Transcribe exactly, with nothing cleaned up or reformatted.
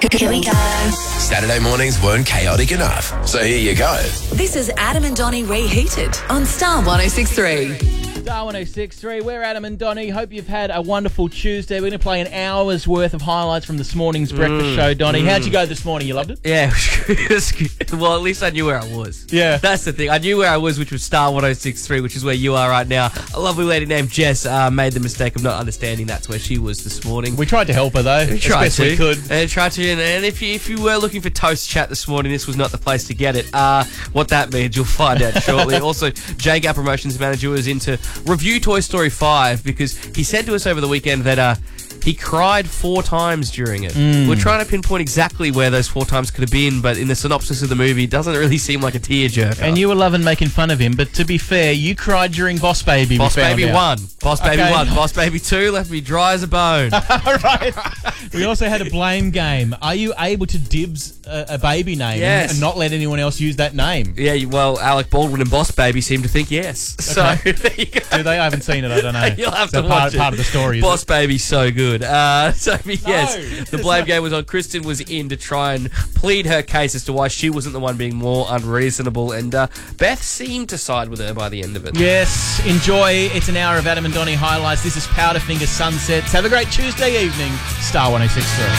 Here we go. Saturday mornings weren't chaotic enough, so here you go. This is Adam and Donnie Reheated on Star one oh six point three. Star one oh six point three, we're Adam and Donnie. Hope you've had a wonderful Tuesday. We're going to play an hour's worth of highlights from this morning's breakfast Mm, show. Donnie, mm. how'd you go this morning? You loved it? Yeah, it was good. Well, at least I knew where I was. Yeah. That's the thing. I knew where I was, which was Star one oh six point three, which is where you are right now. A lovely lady named Jess uh, made the mistake of not understanding that's where she was this morning. We tried to help her, though. We tried as best to. we could. And tried to. And, and if, you, if you were looking for toast chat this morning, this was not the place to get it. Uh, what that means, you'll find out shortly. Also, J-Gap Promotions Manager was in to review Toy Story five because he said to us over the weekend that uh, he cried four times during it. Mm. We're trying to pinpoint exactly where those four times could have been, but in the synopsis of the movie, it doesn't really seem like a tearjerker. And you were loving making fun of him, but to be fair, you cried during Boss Baby. Boss we found Baby out. one. Boss Baby Okay. one. Boss Baby two left me dry as a bone. All right. We also had a blame game. Are you able to dibs a, a baby name Yes. and not let anyone else use that name? Yeah, you- well, Alec Baldwin and Boss Baby seem to think yes. So, there you go. Do they? I haven't seen it. I don't know. You'll have Is that to part, watch it. part of the story. Is Boss it? Baby's so good. Uh, so yes, No, the blame game was on. Kristen was in to try and plead her case as to why she wasn't the one being more unreasonable, and uh, Beth seemed to side with her by the end of it. Yes, enjoy. It's an hour of Adam and Donnie highlights. This is Powderfinger Sunsets. Have a great Tuesday evening. Star one oh six point three.